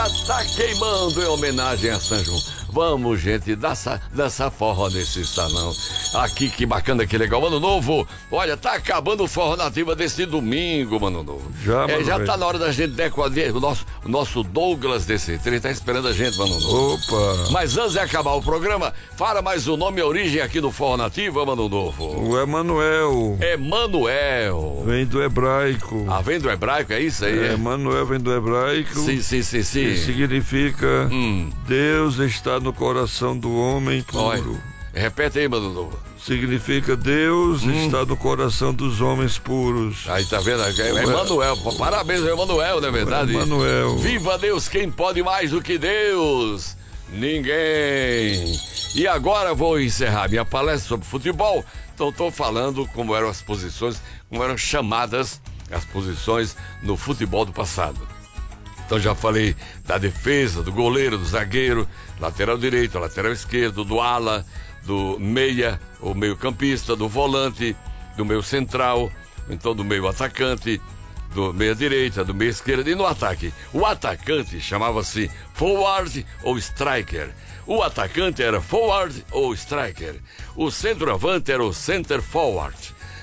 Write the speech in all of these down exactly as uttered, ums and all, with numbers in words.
Tá queimando em homenagem a São João. Vamos, gente, dança, dança forró nesse salão. Aqui, que bacana, que legal. Ano Novo, olha, tá acabando o Forró Nativa desse domingo, Mano Novo. Já, é, mano, já velho. tá na hora da gente decorar. O nosso, o nosso Douglas desse ele tá esperando a gente, Mano Novo. Opa! Mas antes de acabar o programa, fala mais o nome e a origem aqui do Forró Nativa, Mano Novo. O Emanuel Emanuel. vem do hebraico. Ah, vem do hebraico, é isso aí? É, É? Emanuel vem do hebraico. Sim, sim, sim, sim. Que significa Hum. Deus está no coração do homem puro. Olha, repete aí, Mano Novo. Significa Deus Hum. está no coração dos homens puros. Aí tá vendo? É Emanuel. Parabéns, Emanuel, não é verdade? Emanuel. Viva Deus, quem pode mais do que Deus? Ninguém. E agora vou encerrar minha palestra sobre futebol. Então estou falando como eram as posições, como eram chamadas as posições no futebol do passado. Então já falei da defesa, do goleiro, do zagueiro, lateral direito, lateral esquerdo, do ala, do meia, ou meio campista, do volante, do meio central, então do meio atacante, do meia direita, do meio esquerdo e no ataque. O atacante chamava-se forward ou striker. O atacante era forward ou striker. O centroavante era o center forward.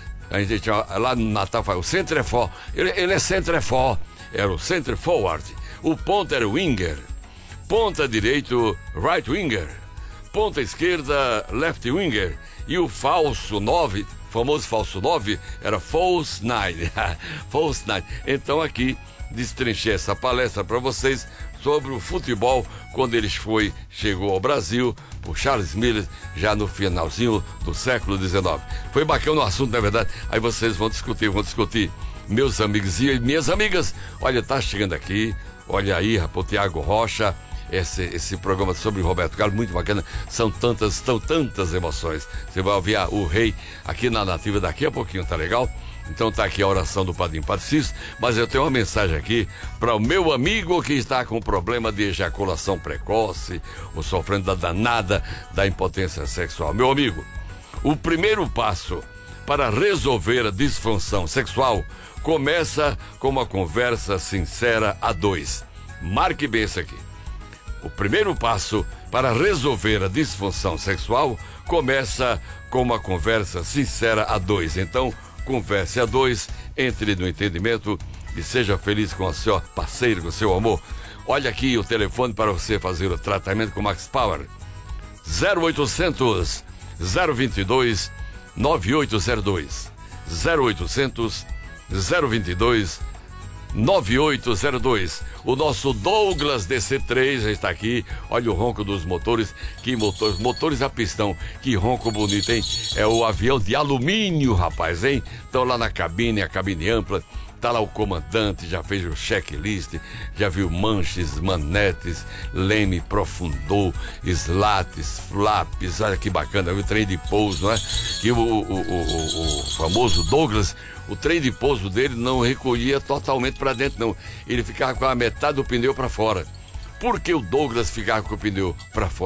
A gente tinha, lá no Natal fala, o center for, ele, ele é center for, era o center forward. O ponta era o winger. Ponta direito, right winger. Ponta esquerda, left winger. E o falso nove, famoso falso nove, era false nine. False nine. Então aqui destrinchei essa palestra para vocês sobre o futebol quando ele foi, chegou ao Brasil por Charles Miller já no finalzinho do século dezenove. Foi bacana o assunto, na verdade. Aí vocês vão discutir, vão discutir. Meus amigos e minhas amigas, olha, tá chegando aqui, olha aí, rapaz, o Tiago Rocha, esse, esse programa sobre o Roberto Carlos, muito bacana, são tantas, são tantas emoções. Você vai ouvir o Rei aqui na Nativa daqui a pouquinho, tá legal? Então tá aqui a oração do Padrinho Padre Cício, mas eu tenho uma mensagem aqui para o meu amigo que está com problema de ejaculação precoce, ou sofrendo da danada da impotência sexual. Meu amigo, o primeiro passo para resolver a disfunção sexual começa com uma conversa sincera a dois. Marque bem isso aqui. O primeiro passo para resolver a disfunção sexual começa com uma conversa sincera a dois. Então, converse a dois, entre no entendimento e seja feliz com o seu parceiro, com o seu amor. Olha aqui o telefone para você fazer o tratamento com Max Power. zero oitocentos, zero vinte e dois, nove oito zero dois. zero oitocentos, zero vinte e dois, nove oito zero dois. O nosso Douglas D C três já está aqui. Olha o ronco dos motores. Que motores, motores a pistão. Que ronco bonito, hein? É o avião de alumínio, rapaz, hein? Estão lá na cabine, a cabine ampla. Tá lá o comandante, já fez o checklist, já viu manches, manetes, leme, profundou, slates, flaps, olha que bacana, o trem de pouso, não é? E o, o, o, o, o famoso Douglas, o trem de pouso dele não recolhia totalmente para dentro, não. Ele ficava com a metade do pneu para fora. Por que o Douglas ficava com o pneu para fora?